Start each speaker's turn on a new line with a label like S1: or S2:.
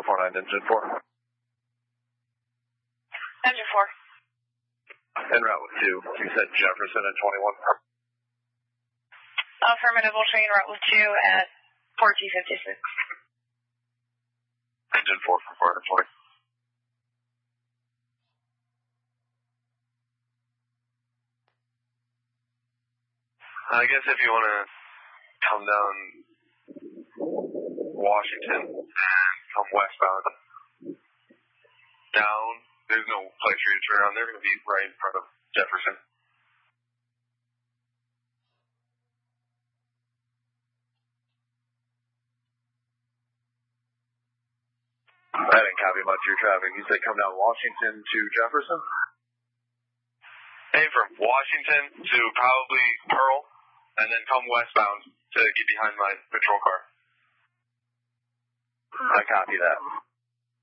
S1: 449, engine 4.
S2: Engine 4.
S1: En route with 2. You said Jefferson at 21.
S2: Affirmative, we'll train route with 2 at 1456.
S1: Engine 4 for 420. I guess if you want to come down Washington and come westbound, down, there's no place for you to turn around. They're going to be right in front of Jefferson. I didn't copy much of your traffic. You said come down Washington to Jefferson? Hey, from Washington to probably Pearl, and then come westbound to get behind my patrol car. I copy that.